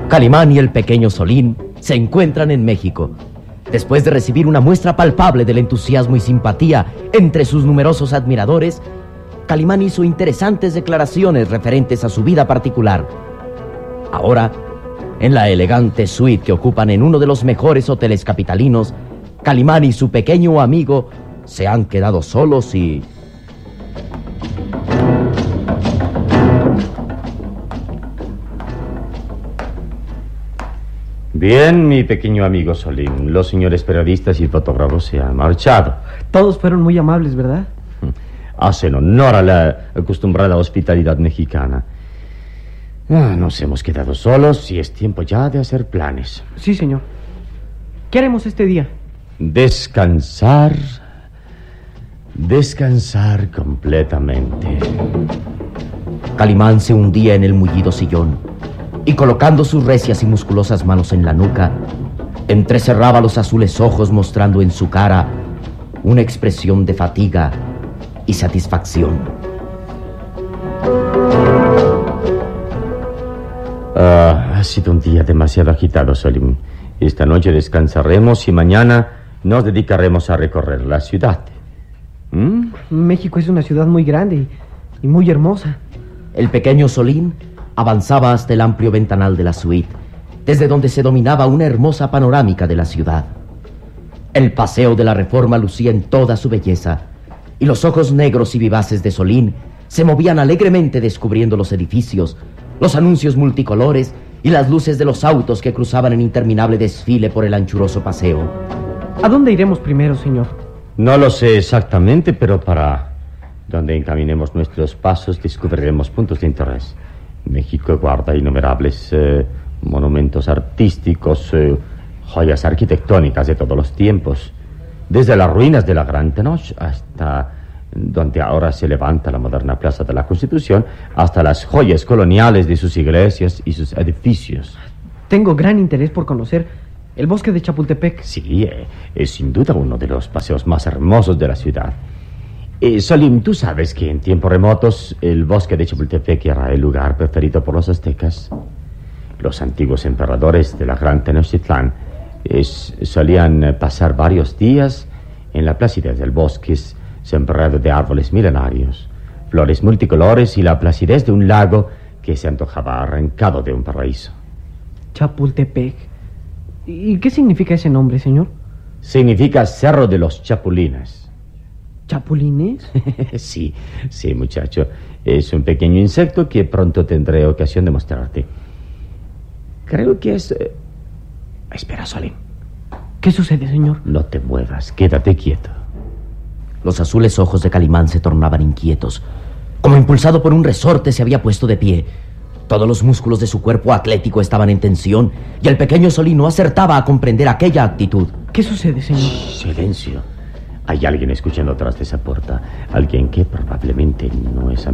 Calimán y el pequeño Solín se encuentran en México. Después de recibir una muestra palpable del entusiasmo y simpatía entre sus numerosos admiradores, Calimán hizo interesantes declaraciones referentes a su vida particular. Ahora, en la elegante suite que ocupan en uno de los mejores hoteles capitalinos, Calimán y su pequeño amigo se han quedado solos y... Bien, mi pequeño amigo Solín. Los señores periodistas y fotógrafos se han marchado. Todos fueron muy amables, ¿verdad? Hacen honor a la acostumbrada hospitalidad mexicana. Nos hemos quedado solos y es tiempo ya de hacer planes. Sí, señor. ¿Qué haremos este día? Descansar completamente. Calimán se hundía en el mullido sillón y, colocando sus recias y musculosas manos en la nuca, entrecerraba los azules ojos, mostrando en su cara una expresión de fatiga y satisfacción. Ha sido un día demasiado agitado, Solín. Esta noche descansaremos y mañana nos dedicaremos a recorrer la ciudad. México es una ciudad muy grande y muy hermosa. El pequeño Solín avanzaba hasta el amplio ventanal de la suite, desde donde se dominaba una hermosa panorámica de la ciudad. El Paseo de la Reforma lucía en toda su belleza, y los ojos negros y vivaces de Solín se movían alegremente descubriendo los edificios, los anuncios multicolores y las luces de los autos que cruzaban en interminable desfile por el anchuroso paseo. ¿A dónde iremos primero, señor? No lo sé exactamente, pero para donde encaminemos nuestros pasos descubriremos puntos de interés. México guarda innumerables monumentos artísticos, joyas arquitectónicas de todos los tiempos, desde las ruinas de la Gran Tenoch hasta donde ahora se levanta la moderna Plaza de la Constitución, hasta las joyas coloniales de sus iglesias y sus edificios. Tengo gran interés por conocer el bosque de Chapultepec. Sí, es sin duda uno de los paseos más hermosos de la ciudad. Solín, tú sabes que en tiempos remotos el bosque de Chapultepec era el lugar preferido por los aztecas. Los antiguos emperadores de la Gran Tenochtitlán solían pasar varios días en la placidez del bosque, sembrado de árboles milenarios, flores multicolores y la placidez de un lago que se antojaba arrancado de un paraíso. Chapultepec. ¿Y qué significa ese nombre, señor? Significa Cerro de los Chapulines. ¿Chapulines? Sí, muchacho. Es un pequeño insecto que pronto tendré ocasión de mostrarte. Creo que es... Espera, Solín. ¿Qué sucede, señor? No te muevas, quédate quieto. Los azules ojos de Calimán se tornaban inquietos. Como impulsado por un resorte, se había puesto de pie. Todos los músculos de su cuerpo atlético estaban en tensión y el pequeño Solín no acertaba a comprender aquella actitud. ¿Qué sucede, señor? Silencio. Hay alguien escuchando tras de esa puerta. Alguien que probablemente no es